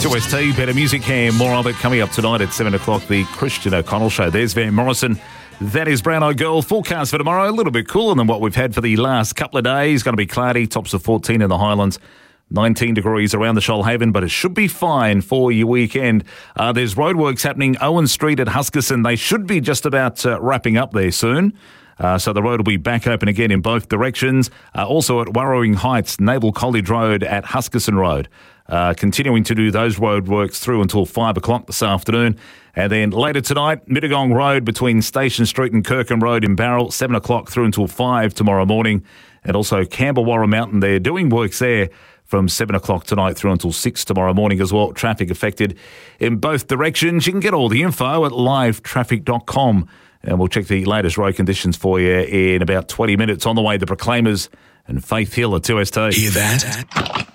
2ST, better music here, more of it coming up tonight at 7 o'clock, the Christian O'Connell Show. There's Van Morrison. That is Brown Eyed Girl. Forecast for tomorrow, a little bit cooler than what we've had for the last couple of days. Going to be cloudy, tops of 14 in the Highlands, 19 degrees around the Shoalhaven, but it should be fine for your weekend. There's roadworks happening, Owen Street at Huskisson. They should be just about wrapping up there soon. So the road will be back open again in both directions. Also at Warrowing Heights, Naval College Road at Huskisson Road. Continuing to do those roadworks through until 5 o'clock this afternoon. And then later tonight, Mittagong Road between Station Street and Kirkham Road in Barrel, 7 o'clock through until 5 tomorrow morning. And also Camberwarra Mountain, they're doing works there from 7 o'clock tonight through until 6 tomorrow morning as well. Traffic affected in both directions. You can get all the info at livetraffic.com. And we'll check the latest road conditions for you in about 20 minutes. On the way, the Proclaimers and Faith Hill at 2ST. Hear that?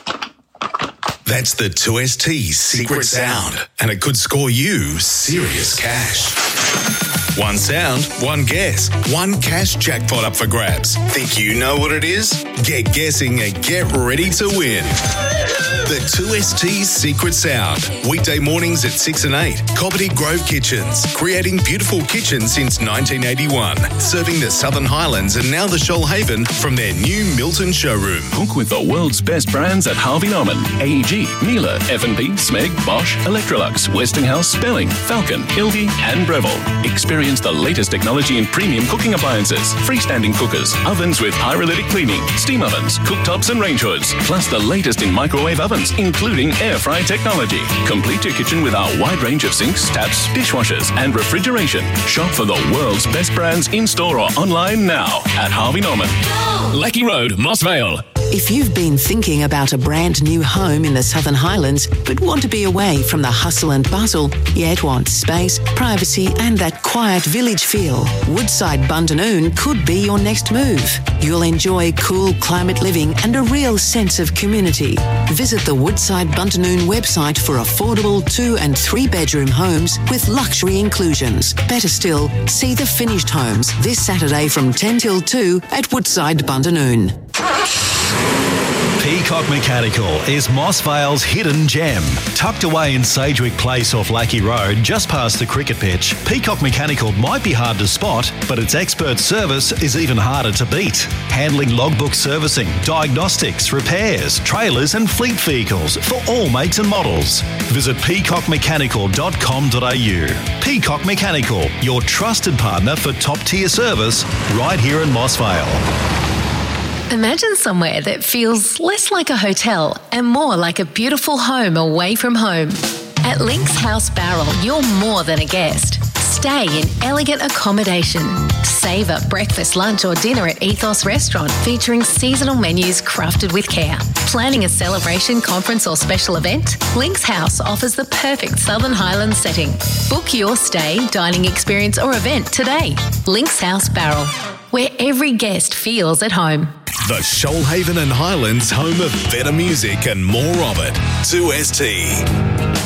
That's the 2ST secret sound. And it could score you serious cash. One sound, one guess, one cash jackpot up for grabs. Think you know what it is? Get guessing and get ready to win. The 2ST Secret Sound. Weekday mornings at 6 and 8. Cobbitty Grove Kitchens. Creating beautiful kitchens since 1981. Serving the Southern Highlands and now the Shoalhaven from their new Milton showroom. Cook with the world's best brands at Harvey Norman, AEG, Miele, F&B, Smeg, Bosch, Electrolux, Westinghouse, Spelling, Falcon, Ildi and Breville. Experience the latest technology in premium cooking appliances, freestanding cookers, ovens with pyrolytic cleaning, steam ovens, cooktops and range hoods, plus the latest in microwave ovens, including air fry technology. Complete your kitchen with our wide range of sinks, taps, dishwashers and refrigeration. Shop for the world's best brands in-store or online now at Harvey Norman. Lecky Road, Moss Vale. If you've been thinking about a brand new home in the Southern Highlands but want to be away from the hustle and bustle, yet want space, privacy and that quiet village feel, Woodside Bundanoon could be your next move. You'll enjoy cool climate living and a real sense of community. Visit the Woodside Bundanoon website for affordable 2 and 3 bedroom homes with luxury inclusions. Better still, see the finished homes this Saturday from 10 till 2 at Woodside Bundanoon. Peacock Mechanical is Moss Vale's hidden gem. Tucked away in Sagewick Place off Lackey Road, just past the cricket pitch, Peacock Mechanical might be hard to spot, but its expert service is even harder to beat. Handling logbook servicing, diagnostics, repairs, trailers and fleet vehicles for all makes and models. Visit peacockmechanical.com.au. Peacock Mechanical, your trusted partner for top-tier service right here in Moss Vale. Imagine somewhere that feels less like a hotel and more like a beautiful home away from home. At Links House Barrel, you're more than a guest. Stay in elegant accommodation. Savour breakfast, lunch or dinner at Ethos Restaurant featuring seasonal menus crafted with care. Planning a celebration, conference or special event? Links House offers the perfect Southern Highlands setting. Book your stay, dining experience or event today. Links House Barrel, where every guest feels at home. The Shoalhaven and Highlands, home of better music and more of it. 2ST.